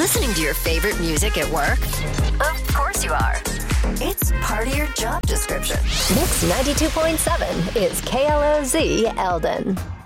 Listening to your favorite music at work? Of course you are. It's part of your job description. Mix 92.7 is KLOZ Eldon.